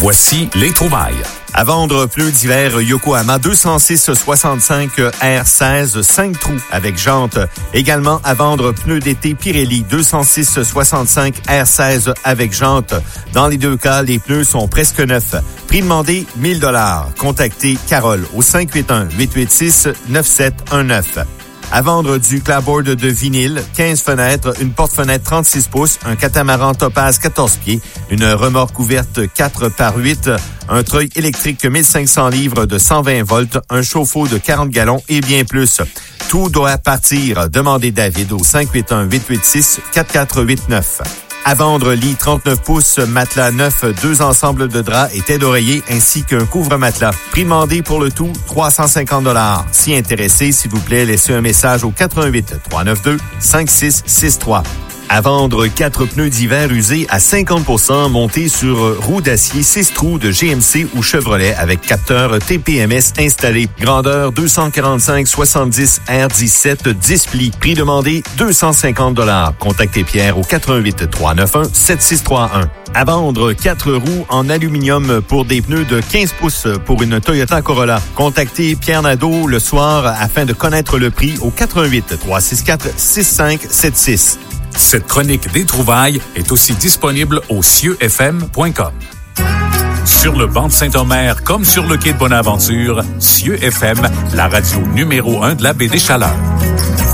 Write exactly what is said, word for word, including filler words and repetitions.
Voici les trouvailles. À vendre, pneus d'hiver Yokohama deux cent six soixante-cinq R seize, cinq trous avec jantes. Également à vendre, pneus d'été Pirelli deux cent six soixante-cinq R seize avec jantes. Dans les deux cas, les pneus sont presque neufs. Prix demandé, mille dollars. Contactez Carole au cinq huit un, huit huit six, neuf sept un neuf. À vendre du clapboard de vinyle, quinze fenêtres, une porte-fenêtre trente-six pouces, un catamaran Topaz quatorze pieds, une remorque ouverte quatre par huit, un treuil électrique mille cinq cents livres de cent vingt volts, un chauffe-eau de quarante gallons et bien plus. Tout doit partir. Demandez David au cinq huit un, huit huit six, quatre quatre huit neuf. À vendre, lit trente-neuf pouces, matelas neuf, deux ensembles de draps et tête d'oreiller ainsi qu'un couvre-matelas. Prix demandé pour le tout, trois cent cinquante dollars. Si intéressé, s'il vous plaît, laissez un message au quatre un huit, trois neuf deux, cinq six six trois. À vendre, quatre pneus d'hiver usés à cinquante pour cent montés sur roues d'acier six trous de G M C ou Chevrolet avec capteur T P M S installé. Grandeur deux cent quarante-cinq soixante-dix R dix-sept, dix plis. Prix demandé deux cent cinquante dollars. Contactez Pierre au quatre un huit, trois neuf un, sept six trois un. À vendre, quatre roues en aluminium pour des pneus de quinze pouces pour une Toyota Corolla. Contactez Pierre Nadeau le soir afin de connaître le prix au quatre un huit, trois six quatre, six cinq sept six. Cette chronique des trouvailles est aussi disponible au cieux f m point com. Sur le banc de Saint-Omer comme sur le quai de Bonaventure, Cieux F M, la radio numéro un de la baie des Chaleurs.